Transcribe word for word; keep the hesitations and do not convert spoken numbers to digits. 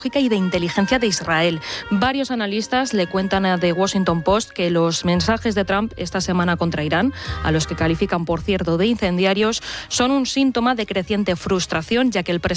y de inteligencia de Israel. Varios analistas le cuentan a The Washington Post que los mensajes de Trump esta semana contra Irán, a los que califican, por cierto, de incendiarios, son un síntoma de creciente frustración, ya que el presidente